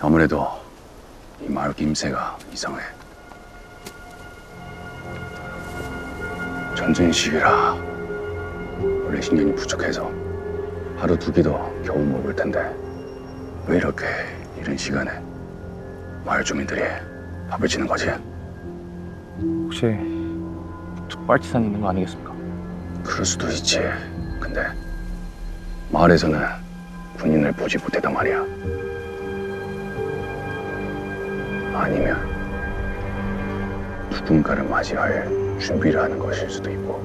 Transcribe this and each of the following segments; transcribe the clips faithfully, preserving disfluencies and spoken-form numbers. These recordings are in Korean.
아무래도 이 마을 김새가 이상해. 전쟁 시기라 원래 식량이 부족해서 하루 두 끼도 겨우 먹을 텐데 왜 이렇게 이른 시간에 마을 주민들이 밥을 치는 거지? 혹시 북측 빨치산이 있는 거 아니겠습니까? 그럴 수도 있지. 근데 마을에서는 군인을 보지 못했단 말이야. 아니면 누군가를 맞이할 준비를 하는 것일 수도 있고.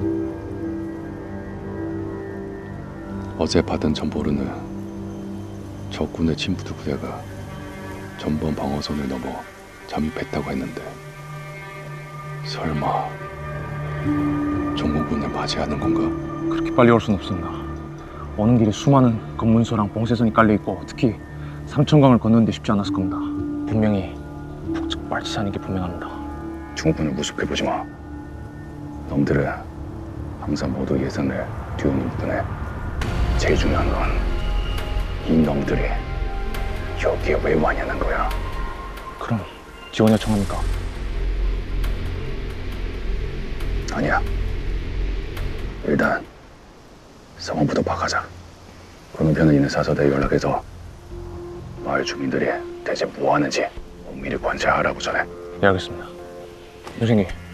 어제 받은 정보로는 적군의 친부들 부대가 전번 방어선을 넘어 잠입했다고 했는데 설마 정공군을 맞이하는 건가? 그렇게 빨리 올 순 없습니다. 오는 길에 수많은 검문소랑 봉쇄선이 깔려있고 특히 삼천강을 건너는데 쉽지 않았을 겁니다. 분명히 북측 빨치산인 게 분명합니다. 중군을 무섭게보지 마. 놈들은 항상 모두 예상을 뒤엎는 뿐에 제일 중요한 건 이 놈들이 여기에 왜 왔냐는 거야. 그럼 지원 요청합니까? 아니야. 일단 상황부터 파악하자. 건너편에 있는 사서대에 연락해서 마을 주민들이 대체 뭐 하는지 엄밀히 관찰하라고 전해. 네, 알겠습니다. 선생님,